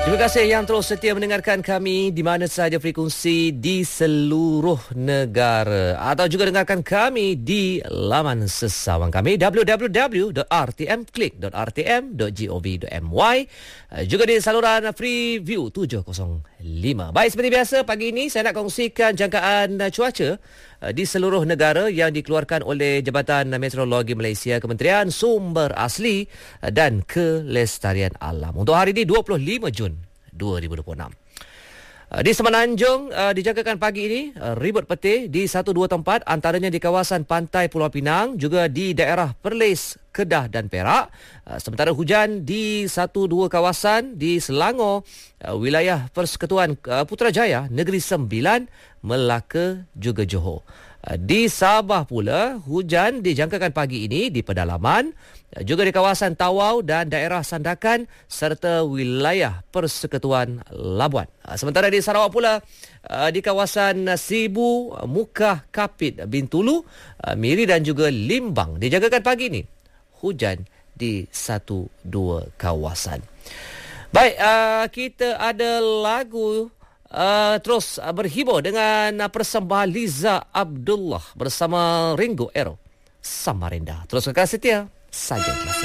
Terima kasih yang terus setia mendengarkan kami di mana sahaja frekuensi di seluruh negara, atau juga dengarkan kami di laman sesawang kami www.rtmclick.rtm.gov.my, juga di saluran Freeview 705. Baik, seperti biasa pagi ini saya nak kongsikan jangkaan cuaca di seluruh negara yang dikeluarkan oleh Jabatan Meteorologi Malaysia, Kementerian Sumber Asli dan Kelestarian Alam untuk hari ini 25 Jun 2026. Di Semenanjung dijangkakan pagi ini ribut petih di 1-2 tempat, antaranya di kawasan pantai Pulau Pinang, juga di daerah Perlis, Kedah dan Perak. Sementara hujan di 1-2 kawasan di Selangor, wilayah Persekutuan Putrajaya, Negeri Sembilan, Melaka juga Johor. Di Sabah pula, hujan dijangkakan pagi ini di pedalaman, juga di kawasan Tawau dan daerah Sandakan serta wilayah Persekutuan Labuan. Sementara di Sarawak pula, di kawasan Sibu, Mukah, Kapit, Bintulu, Miri dan juga Limbang dijangkakan pagi ini hujan di 1-2 kawasan. Baik, kita ada lagu terus berhibur dengan persembahan Liza Abdullah bersama Ringo Ero, Samarinda. Terus kekal setia saja.